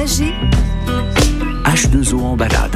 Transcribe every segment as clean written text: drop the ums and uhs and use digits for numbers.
voyager. H2O en balade.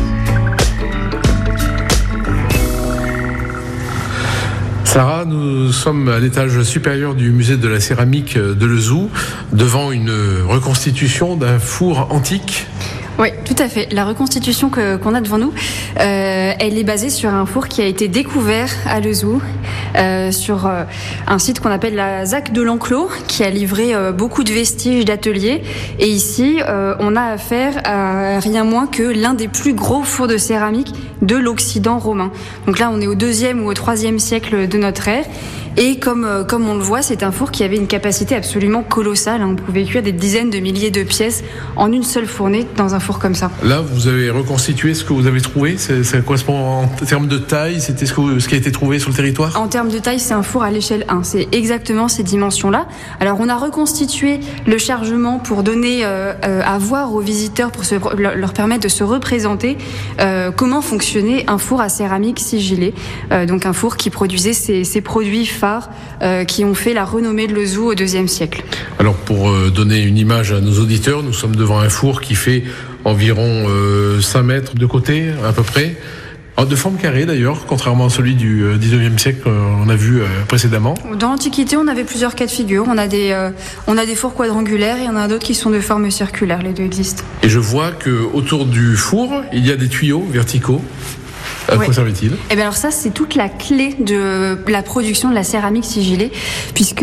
Sarah, nous sommes à l'étage supérieur du musée de la céramique de Lezoux, devant une reconstitution d'un four antique. Oui, tout à fait. La reconstitution qu'on a devant nous, elle est basée sur un four qui a été découvert à Lezoux, sur un site qu'on appelle la ZAC de l'Enclos, qui a livré beaucoup de vestiges d'ateliers. Et ici, on a affaire à rien moins que l'un des plus gros fours de céramique de l'Occident romain. Donc là, on est au 2e ou au 3e siècle de notre ère. Et comme on le voit, c'est un four qui avait une capacité absolument colossale. On pouvait cuire des dizaines de milliers de pièces en une seule fournée dans un four comme ça. Là, vous avez reconstitué ce que vous avez trouvé. Ça correspond en termes de taille. C'était ce qui a été trouvé sur le territoire. En termes de taille, c'est un four à l'échelle 1. C'est exactement ces dimensions-là. Alors, on a reconstitué le chargement pour donner à voir aux visiteurs, pour leur permettre de se représenter comment fonctionnait un four à céramique sigillé. Donc, un four qui produisait ces produits phares qui ont fait la renommée de Lezoux au IIe siècle. Alors pour donner une image à nos auditeurs, nous sommes devant un four qui fait environ 5 mètres de côté à peu près, de forme carrée d'ailleurs, contrairement à celui du 19e siècle qu'on a vu précédemment. Dans l'Antiquité, on avait plusieurs cas de figure. On a des fours quadrangulaires et il y en a d'autres qui sont de forme circulaire. Les deux existent. Et je vois qu'autour du four, il y a des tuyaux verticaux. À quoi servait-il ? Eh bien alors ça, c'est toute la clé de la production de la céramique sigillée, puisque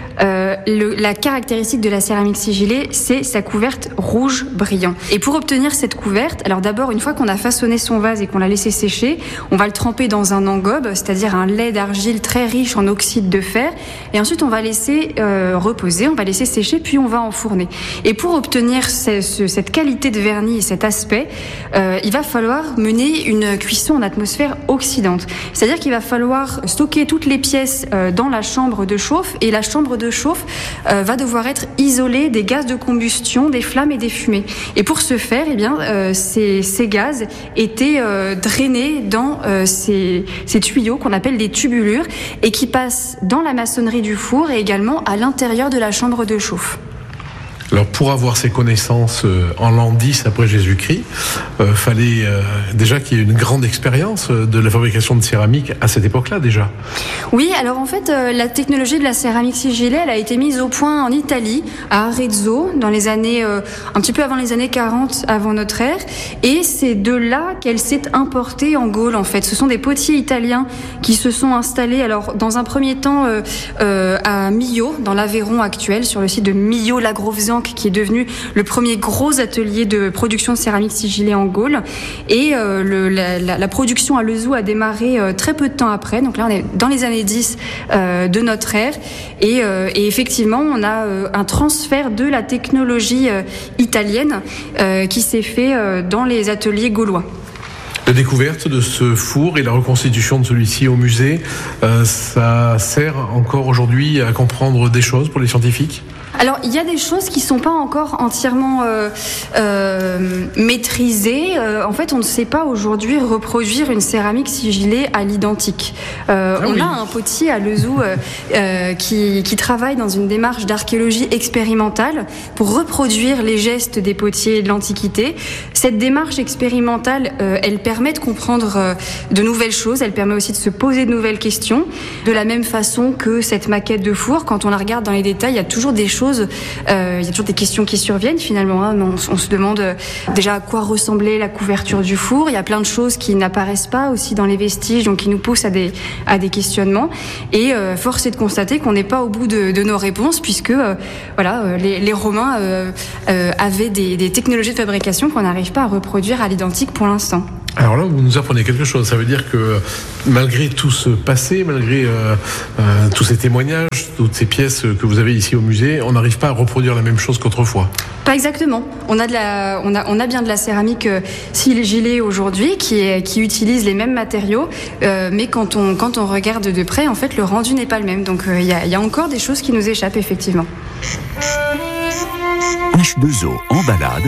la caractéristique de la céramique sigillée, c'est sa couverte rouge brillant. Et pour obtenir cette couverte, alors d'abord, une fois qu'on a façonné son vase et qu'on l'a laissé sécher, on va le tremper dans un engobe, c'est-à-dire un lait d'argile très riche en oxyde de fer. Et ensuite, on va laisser reposer, on va laisser sécher, puis on va enfourner. Et pour obtenir cette qualité de vernis et cet aspect, il va falloir mener une cuisson en atmosphère oxydante. C'est-à-dire qu'il va falloir stocker toutes les pièces dans la chambre de chauffe, et la chambre de chauffe va devoir être isolée des gaz de combustion, des flammes et des fumées. Et pour ce faire, eh bien, ces gaz étaient drainés dans ces tuyaux qu'on appelle des tubulures et qui passent dans la maçonnerie du four et également à l'intérieur de la chambre de chauffe. Alors pour avoir ces connaissances en l'an 10 après Jésus-Christ, fallait déjà qu'il y ait une grande expérience de la fabrication de céramique à cette époque-là déjà. Oui, alors en fait, la technologie de la céramique sigillée, elle a été mise au point en Italie, à Arezzo, dans les années, un petit peu avant les années 40 avant notre ère, et c'est de là qu'elle s'est importée en Gaule en fait. Ce sont des potiers italiens qui se sont installés, alors dans un premier temps à Millau, dans l'Aveyron actuel, sur le site de Millau-la-Grovesans, qui est devenu le premier gros atelier de production de céramike sigillée en Gaule. Et la production à Lezoux a démarré très peu de temps après. Donc là, on est dans les années 10 de notre ère. Et effectivement, on a un transfert de la technologie italienne qui s'est fait dans les ateliers gaulois. La découverte de ce four et la reconstitution de celui-ci au musée, ça sert encore aujourd'hui à comprendre des choses pour les scientifiques ? Alors, il y a des choses qui sont pas encore entièrement maîtrisées. En fait, on ne sait pas aujourd'hui reproduire une céramique sigillée à l'identique. On a un potier à Lezoux qui travaille dans une démarche d'archéologie expérimentale pour reproduire les gestes des potiers de l'Antiquité. Cette démarche expérimentale, elle permet de comprendre de nouvelles choses. Elle permet aussi de se poser de nouvelles questions. De la même façon que cette maquette de four, quand on la regarde dans les détails, il y a toujours des choses, il y a toujours des questions qui surviennent finalement. Hein. On se demande déjà à quoi ressemblait la couverture du four. Il y a plein de choses qui n'apparaissent pas aussi dans les vestiges, donc qui nous poussent à des questionnements. Et force est de constater qu'on n'est pas au bout de nos réponses, puisque les Romains avaient des technologies de fabrication qu'on n'arrive pas à reproduire à l'identique pour l'instant. Alors là, vous nous apprenez quelque chose. Ça veut dire que malgré tout ce passé, malgré tous ces témoignages, toutes ces pièces que vous avez ici au musée, on n'arrive pas à reproduire la même chose qu'autrefois. Pas exactement. On a bien de la céramique sigillée aujourd'hui qui utilise les mêmes matériaux, mais quand on regarde de près, en fait, le rendu n'est pas le même. Donc il y a encore des choses qui nous échappent effectivement. H2O en balade.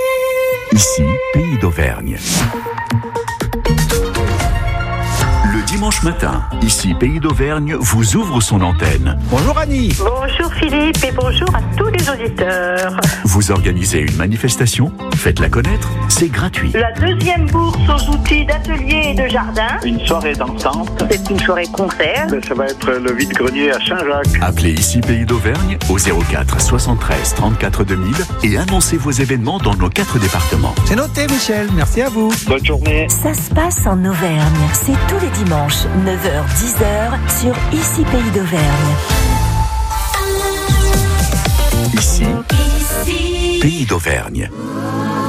Ici, pays d'Auvergne. Le dimanche matin, ici Pays d'Auvergne vous ouvre son antenne. Bonjour Annie. Bonjour Philippe et bonjour à tous les auditeurs. Vous organisez une manifestation? Faites-la connaître, c'est gratuit. La deuxième bourse aux outils d'atelier et de jardin. Une soirée dansante. C'est une soirée concert. Ça va être le vide-grenier à Saint-Jacques. Appelez ici Pays d'Auvergne au 04 73 34 2000 et annoncez vos événements dans nos 4 départements. C'est noté Michel, merci à vous. Bonne journée. Ça se passe en Auvergne. C'est tous les dimanches, 9h-10h, sur Ici Pays d'Auvergne. Ici, Pays d'Auvergne.